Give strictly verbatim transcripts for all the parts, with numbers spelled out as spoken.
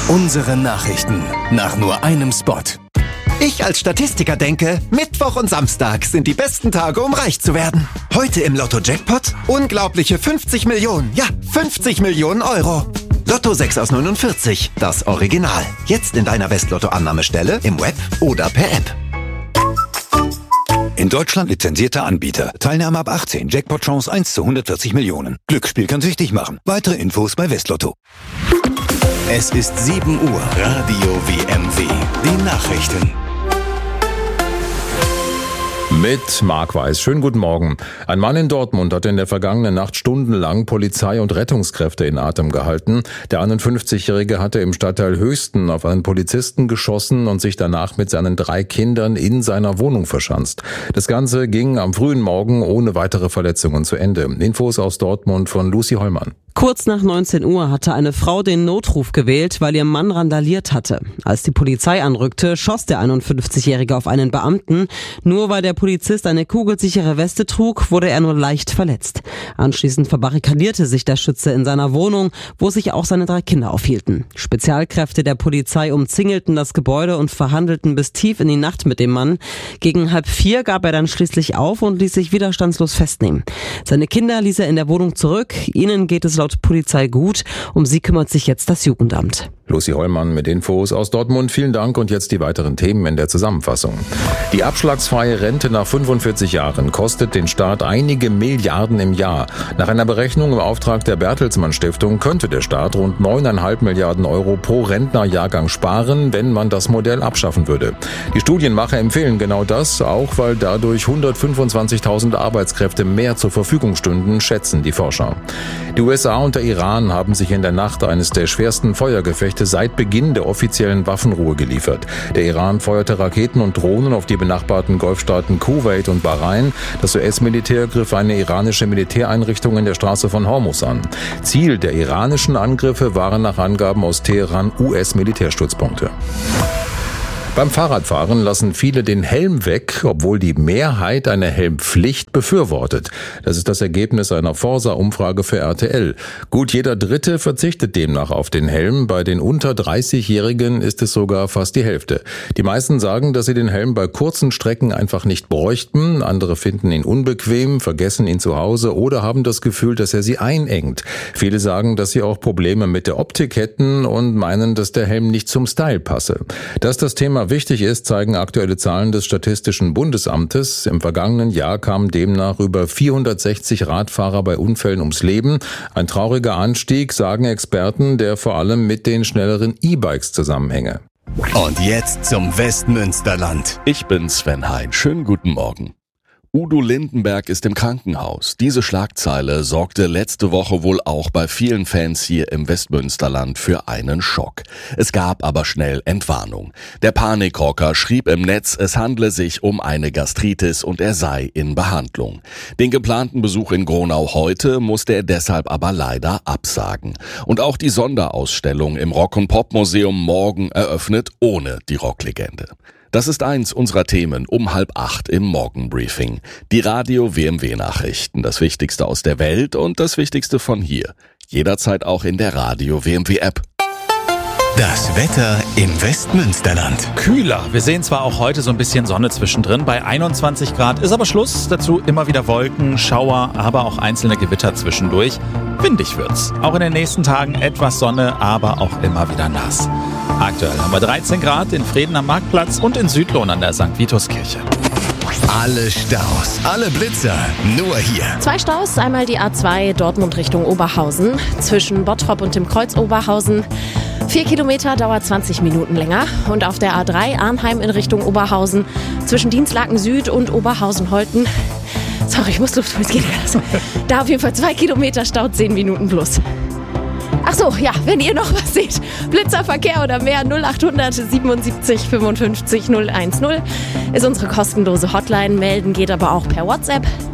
Unsere Nachrichten nach nur einem Spot. Ich als Statistiker denke, Mittwoch und Samstag sind die besten Tage, um reich zu werden. Heute im Lotto-Jackpot unglaubliche fünfzig Millionen, ja, fünfzig Millionen Euro. Lotto sechs aus neunundvierzig, das Original. Jetzt in deiner Westlotto-Annahmestelle, im Web oder per App. In Deutschland lizenzierter Anbieter. Teilnahme ab achtzehn. Jackpot-Chance eins zu hundertvierzig Millionen. Glücksspiel kann süchtig machen. Weitere Infos bei Westlotto. Es ist sieben Uhr. Radio W M W. Die Nachrichten. Mit Marc Weiß. Schönen guten Morgen. Ein Mann in Dortmund hat in der vergangenen Nacht stundenlang Polizei und Rettungskräfte in Atem gehalten. Der einundfünfzigjährige hatte im Stadtteil Höchsten auf einen Polizisten geschossen und sich danach mit seinen drei Kindern in seiner Wohnung verschanzt. Das Ganze ging am frühen Morgen ohne weitere Verletzungen zu Ende. Infos aus Dortmund von Lucy Hollmann. Kurz nach neunzehn Uhr hatte eine Frau den Notruf gewählt, weil ihr Mann randaliert hatte. Als die Polizei anrückte, schoss der einundfünfzigjährige auf einen Beamten. Nur weil der Polizist eine kugelsichere Weste trug, wurde er nur leicht verletzt. Anschließend verbarrikadierte sich der Schütze in seiner Wohnung, wo sich auch seine drei Kinder aufhielten. Spezialkräfte der Polizei umzingelten das Gebäude und verhandelten bis tief in die Nacht mit dem Mann. Gegen halb vier gab er dann schließlich auf und ließ sich widerstandslos festnehmen. Seine Kinder ließ er in der Wohnung zurück. Ihnen geht es laut Polizei gut. Um sie kümmert sich jetzt das Jugendamt. Lucy Hollmann mit Infos aus Dortmund. Vielen Dank und jetzt die weiteren Themen in der Zusammenfassung. Die abschlagsfreie Rente nach fünfundvierzig Jahren kostet den Staat einige Milliarden im Jahr. Nach einer Berechnung im Auftrag der Bertelsmann Stiftung könnte der Staat rund neuneinhalb Milliarden Euro pro Rentnerjahrgang sparen, wenn man das Modell abschaffen würde. Die Studienmacher empfehlen genau das, auch weil dadurch hundertfünfundzwanzigtausend Arbeitskräfte mehr zur Verfügung stünden, schätzen die Forscher. Die U S A und der Iran haben sich in der Nacht eines der schwersten Feuergefechte seit Beginn der offiziellen Waffenruhe geliefert. Der Iran feuerte Raketen und Drohnen auf die benachbarten Golfstaaten Kuwait und Bahrain. Das U S-Militär griff eine iranische Militäreinrichtung in der Straße von Hormuz an. Ziel der iranischen Angriffe waren nach Angaben aus Teheran U S-Militärstützpunkte. Beim Fahrradfahren lassen viele den Helm weg, obwohl die Mehrheit eine Helmpflicht befürwortet. Das ist das Ergebnis einer Forsa-Umfrage für R T L. Gut jeder Dritte verzichtet demnach auf den Helm. Bei den unter dreißigjährigen ist es sogar fast die Hälfte. Die meisten sagen, dass sie den Helm bei kurzen Strecken einfach nicht bräuchten. Andere finden ihn unbequem, vergessen ihn zu Hause oder haben das Gefühl, dass er sie einengt. Viele sagen, dass sie auch Probleme mit der Optik hätten und meinen, dass der Helm nicht zum Style passe. Dass das Thema wichtig ist, zeigen aktuelle Zahlen des Statistischen Bundesamtes. Im vergangenen Jahr kamen demnach über vierhundertsechzig Radfahrer bei Unfällen ums Leben. Ein trauriger Anstieg, sagen Experten, der vor allem mit den schnelleren E-Bikes zusammenhänge. Und jetzt zum Westmünsterland. Ich bin Sven Hein. Schönen guten Morgen. Udo Lindenberg ist im Krankenhaus. Diese Schlagzeile sorgte letzte Woche wohl auch bei vielen Fans hier im Westmünsterland für einen Schock. Es gab aber schnell Entwarnung. Der Panikrocker schrieb im Netz, es handle sich um eine Gastritis und er sei in Behandlung. Den geplanten Besuch in Gronau heute musste er deshalb aber leider absagen. Und auch die Sonderausstellung im Rock- und Pop-Museum morgen eröffnet ohne die Rocklegende. Das ist eins unserer Themen um halb acht im Morgenbriefing. Die Radio W M W-Nachrichten, das Wichtigste aus der Welt und das Wichtigste von hier. Jederzeit auch in der Radio W M W-App. Das Wetter im Westmünsterland. Kühler. Wir sehen zwar auch heute so ein bisschen Sonne zwischendrin. Bei einundzwanzig Grad ist aber Schluss. Dazu immer wieder Wolken, Schauer, aber auch einzelne Gewitter zwischendurch. Windig wird's. Auch in den nächsten Tagen etwas Sonne, aber auch immer wieder nass. Aktuell haben wir dreizehn Grad in Vreden am Marktplatz und in Südlohn an der Sankt Vitus-Kirche. Alle Staus, alle Blitzer, nur hier. Zwei Staus, einmal die A zwei Dortmund Richtung Oberhausen, zwischen Bottrop und dem Kreuz Oberhausen. Vier Kilometer dauert zwanzig Minuten länger. Und auf der A drei Arnheim in Richtung Oberhausen, zwischen Dienstlaken Süd und Oberhausen-Holten. Sorry, ich muss Luft holen, es geht nicht anders. Da auf jeden Fall zwei Kilometer Stau, zehn Minuten plus. Ach so, ja, wenn ihr noch was seht, Blitzerverkehr oder mehr, null achthundert siebenundsiebzig fünfundfünfzig null eins null ist unsere kostenlose Hotline. Melden geht aber auch per WhatsApp.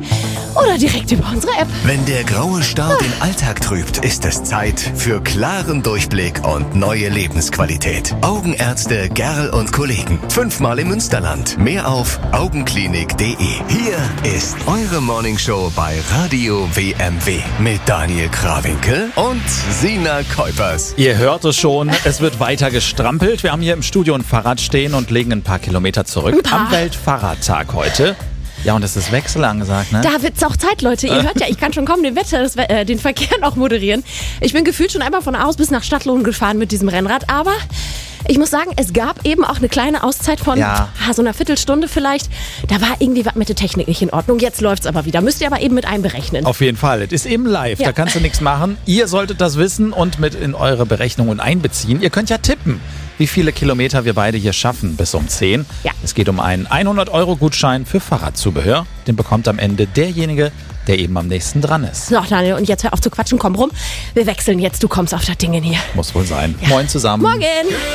oder direkt über unsere App. Wenn der graue Star den Alltag trübt, ist es Zeit für klaren Durchblick und neue Lebensqualität. Augenärzte Gerl und Kollegen. Fünfmal im Münsterland. Mehr auf augenklinik punkt de. Hier ist eure Morningshow bei Radio W M W mit Daniel Krawinkel und Sina Kuipers. Ihr hört es schon, es wird weiter gestrampelt. Wir haben hier im Studio ein Fahrrad stehen und legen ein paar Kilometer zurück. Ein paar. Am Weltfahrradtag heute. Ja, und es ist Wechsel angesagt, ne? Da wird's auch Zeit, Leute. Ihr hört ja, ich kann schon kaum den Wetter, das, äh, den Verkehr noch moderieren. Ich bin gefühlt schon einmal von Aus bis nach Stadtlohn gefahren mit diesem Rennrad, aber ich muss sagen, es gab eben auch eine kleine Auszeit von Ja. ah, so einer Viertelstunde vielleicht. Da war irgendwie was mit der Technik nicht in Ordnung. Jetzt läuft's aber wieder. Müsst ihr aber eben mit einberechnen. Auf jeden Fall. Es ist eben live, Ja. da kannst du nichts machen. Ihr solltet das wissen und mit in eure Berechnungen einbeziehen. Ihr könnt ja tippen, wie viele Kilometer wir beide hier schaffen bis um zehn. Ja. Es geht um einen hundert Euro Gutschein für Fahrradzubehör. Den bekommt am Ende derjenige, der eben am nächsten dran ist. So, Daniel, und jetzt hör auf zu quatschen, komm rum. Wir wechseln jetzt, du kommst auf das Ding hier. Muss wohl sein. Moin zusammen. Morgen!